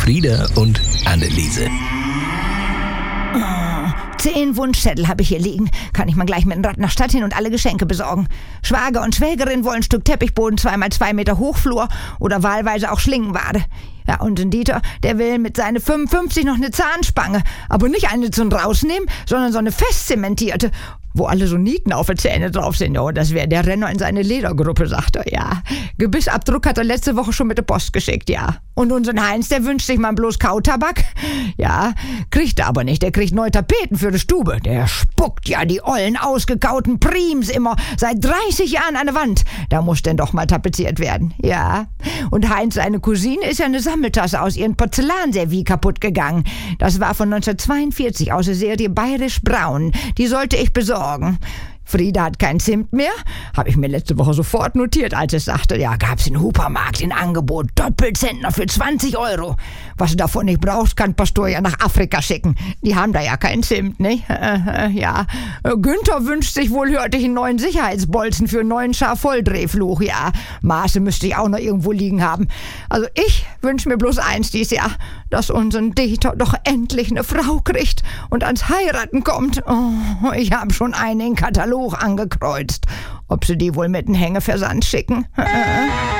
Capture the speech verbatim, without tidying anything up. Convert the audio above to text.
Frieda und Anneliese. Zehn Wunschzettel habe ich hier liegen. Kann ich mal gleich mit dem Rad nach Stadt hin und alle Geschenke besorgen. Schwager und Schwägerin wollen ein Stück Teppichboden, zweimal zwei Meter Hochflur oder wahlweise auch Schlingenwade. Ja, und ein Dieter, der will mit seinen fünfundfünfzig noch eine Zahnspange. Aber nicht eine zum Rausnehmen, sondern so eine festzementierte, wo alle so Nieten auf die Zähne drauf sind. Oh, das wäre der Renner in seine Ledergruppe, sagt er, ja. Gebissabdruck hat er letzte Woche schon mit der Post geschickt, ja. Und unseren Heinz, der wünscht sich mal bloß Kautabak. Ja, kriegt er aber nicht. Der kriegt neue Tapeten für die Stube. Der spuckt ja die ollen, ausgekauten Prims immer seit dreißig Jahren an der Wand. Da muss denn doch mal tapeziert werden, ja. Und Heinz, seine Cousine, ist ja eine Sammeltasse aus ihrem Porzellanservie kaputt gegangen. Das war von neunzehnhundertzweiundvierzig aus der Serie Bayerisch Braun. Die sollte ich besorgen. Frieda hat kein Zimt mehr. Habe ich mir letzte Woche sofort notiert, als es sagte, ja, gab's in Hupermarkt in Angebot. Doppelzentner für zwanzig Euro. Was du davon nicht brauchst, kann Pastor ja nach Afrika schicken. Die haben da ja kein Zimt, ne? Äh, äh, ja. Günther wünscht sich wohl, hörte ich, einen neuen Sicherheitsbolzen für einen neuen Schar-Volldrehfluch. Ja, Maße müsste ich auch noch irgendwo liegen haben. Also ich wünsche mir bloß eins dieses Jahr, dass unser Dieter doch endlich eine Frau kriegt und ans Heiraten kommt. Oh, ich habe schon einen Katalog angekreuzt. Ob sie die wohl mit einem Hängeversand schicken?